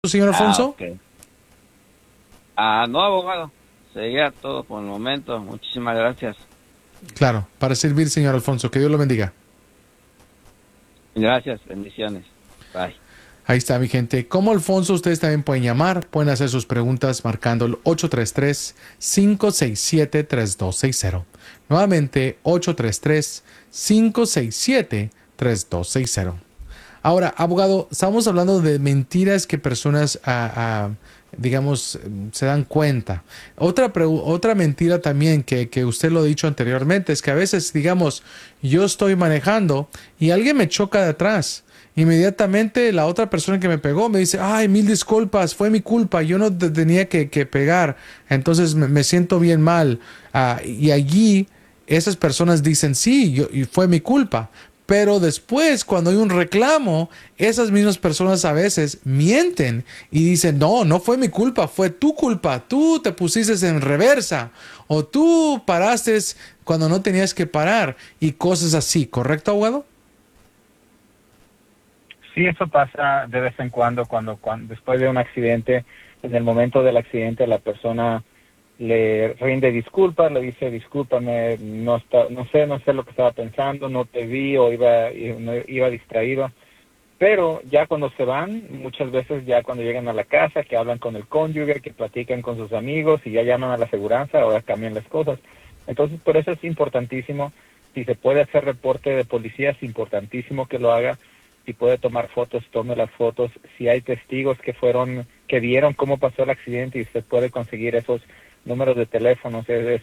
señor Ah, Alfonso? ok. No, abogado. Sería todo por el momento. Muchísimas gracias. Claro, para servir, señor Alfonso. Que Dios lo bendiga. Gracias. Bendiciones. Bye. Ahí está, mi gente. Como Alfonso, ustedes también pueden llamar, pueden hacer sus preguntas marcando el 833-567-3260. Nuevamente, 833-567-3260. Ahora, abogado, estamos hablando de mentiras que personas, digamos, se dan cuenta. Otra mentira también que usted lo ha dicho anteriormente es que a veces, digamos, yo estoy manejando y alguien me choca de atrás. Inmediatamente la otra persona que me pegó me dice, ay, mil disculpas, fue mi culpa, yo no te tenía que pegar, entonces me siento bien mal. Y allí esas personas dicen, sí, y fue mi culpa. Pero después, cuando hay un reclamo, esas mismas personas a veces mienten y dicen, no, no fue mi culpa, fue tu culpa, tú te pusiste en reversa o tú paraste cuando no tenías que parar y cosas así, ¿correcto, abogado? Sí, eso pasa de vez en cuando después de un accidente, en el momento del accidente, la persona le rinde disculpas, le dice discúlpame, no sé lo que estaba pensando, no te vi o iba distraído. Pero ya cuando se van, muchas veces ya cuando llegan a la casa, que hablan con el cónyuge, que platican con sus amigos y ya llaman a la aseguranza, ahora cambian las cosas. Entonces, por eso es importantísimo, si se puede hacer reporte de policía, es importantísimo que lo haga. Si puede tomar fotos, tome las fotos. Si hay testigos que vieron cómo pasó el accidente y usted puede conseguir esos números de teléfonos, es